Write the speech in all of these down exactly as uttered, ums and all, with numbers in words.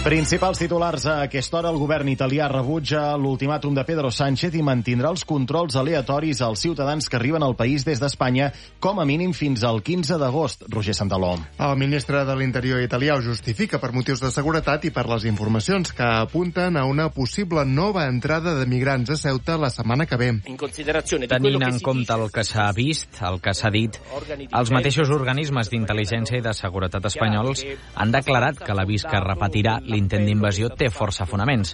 Principals titulars a aquesta hora. El govern italià rebutja l'ultimàtum de Pedro Sánchez i mantindrà els controls aleatoris als ciutadans que arriben al país des d'Espanya, com a mínim fins al quinze d'agost. Roger Santaló. El ministre de l'Interior italià ho justifica per motius de seguretat i per les informacions que apunten a una possible nova entrada de migrants a Ceuta la setmana que ve. Tenint en compte el que s'ha vist, el que s'ha dit, els mateixos organismes d'intel·ligència i de seguretat espanyols han declarat que l'avís que repetirà l'intent d'invasió té força fonaments.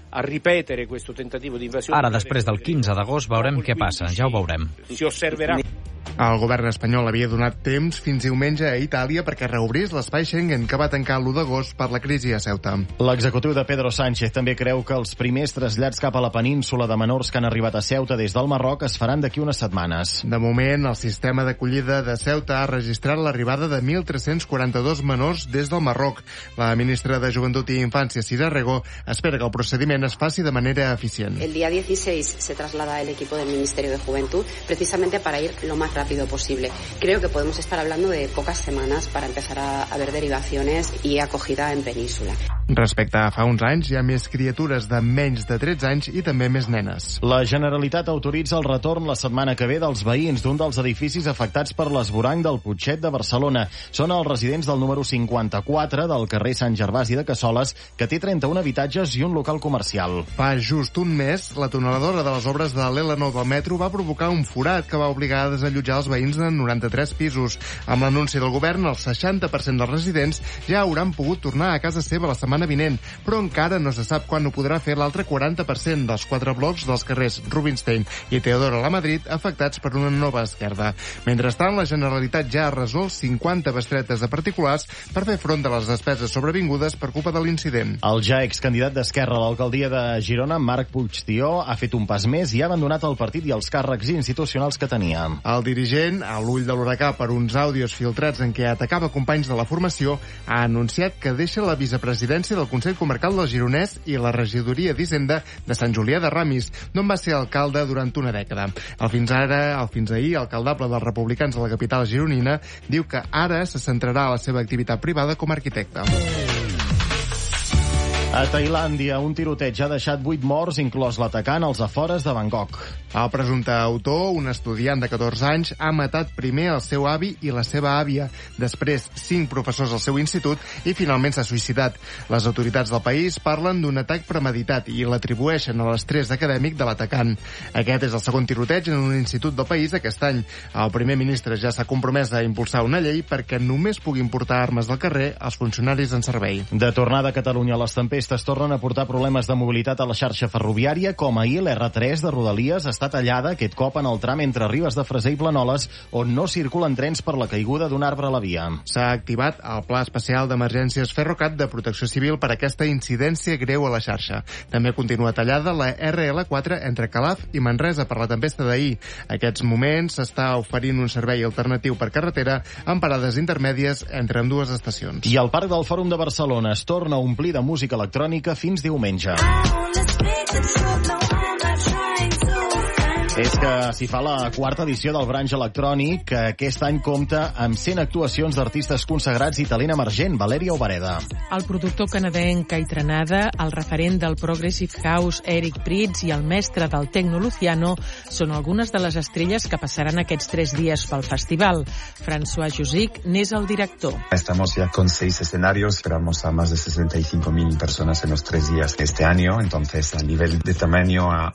Ara, després del quinze d'agost, veurem què passa. Ja ho veurem. El govern espanyol havia donat temps fins diumenge a Itàlia perquè reobrís l'espai Schengen que va tancar l'u d'agost per la crisi a Ceuta. L'executiu de Pedro Sánchez també creu que els primers trasllats cap a la península de menors que han arribat a Ceuta des del Marroc es faran d'aquí unes setmanes. De moment, el sistema d'acollida de Ceuta ha registrat l'arribada de mil tres-cents quaranta-dos menors des del Marroc. La ministra de Joventut i Infància, Sira Rego, espera que el procediment es faci de manera eficient. El día dieciséis se traslada el equipo del Ministerio de Juventud precisamente para ir lo más rápido posible. Creo que podemos estar hablando de pocas semanas para empezar a, a ver derivaciones y acogida en península. Respecte a fa uns anys, hi ha més criatures de menys de tretze anys i també més nenes. La Generalitat autoritza el retorn la setmana que ve dels veïns d'un dels edificis afectats per l'esvoranc del Putxet de Barcelona. Són els residents del número cinquanta-quatre del carrer Sant Gervasi de Cassoles, que té trenta-un habitatges i un local comercial. Fa just un mes, la tuneladora de les obres de l'L nou del metro va provocar un forat que va obligar a desallotjar els veïns de noranta-tres pisos. Amb l'anunci del govern, el seixanta per cent dels residents ja hauran pogut tornar a casa seva la setmana vinent, però encara no se sap quan ho podrà fer l'altre quaranta per cent dels quatre blocs dels carrers Rubinstein i Teodoro Lamadrid afectats per una nova esquerda. Mentrestant, la Generalitat ja ha resolt cinquanta bestretes de particulars per fer front a les despeses sobrevingudes per culpa de l'incident. El ja excandidat d'Esquerra a l'alcaldia de Girona, Marc Puigtió, ha fet un pas més i ha abandonat el partit i els càrrecs institucionals que tenia. El dirigent, a l'ull de l'huracà per uns àudios filtrats en què atacava companys de la formació, ha anunciat que deixa la vicepresidència del Consell Comarcal del Gironès i la regidoria d'Hisenda de Sant Julià de Ramis, d'on va ser alcalde durant una dècada. El fins ara, el fins ahir, alcaldable dels republicans de la capital gironina, diu que ara se centrarà a la seva activitat privada com a arquitecte. A Tailàndia, un tiroteig ha deixat vuit morts, inclòs l'atacant, als afores de Bangkok. El presumpte autor, un estudiant de catorze anys, ha matat primer el seu avi i la seva àvia, després cinc professors al seu institut i finalment s'ha suïcidat. Les autoritats del país parlen d'un atac premeditat i l'atribueixen a l'estrès acadèmic de l'atacant. Aquest és el segon tiroteig en un institut del país aquest any. El primer ministre ja s'ha compromès a impulsar una llei perquè només puguin portar armes del carrer als funcionaris en servei. De tornada a Catalunya, les tempestes tornen a portar problemes de mobilitat a la xarxa ferroviària, com ahir l'R tres de Rodalies està tallada, aquest cop en el tram entre Ribes de Freser i Planoles, on no circulen trens per la caiguda d'un arbre a la via. S'ha activat el Pla Especial d'Emergències Ferrocat de Protecció Civil per aquesta incidència greu a la xarxa. També continua tallada la R L quatre entre Calaf i Manresa per la tempesta d'ahir. En aquests moments s'està oferint un servei alternatiu per carretera amb parades intermèdies entre ambdues estacions. I el Parc del Fòrum de Barcelona es torna a omplir de música electrònica fins diumenge. És que s'hi fa la quarta edició del Branch Electrònic, que aquest any compta amb cent actuacions d'artistes consagrats i talent emergent. Valèria Obareda. El productor canadenc Kai Tranada, el referent del Progressive House Eric Prydz i el mestre del Tecno Luciano són algunes de les estrelles que passaran aquests tres dies pel festival. François Jusic n'és el director. Estamos ya con seis escenarios, esperamos a más de sesenta y cinco mil personas en los tres días de este año, entonces a nivel de tamaño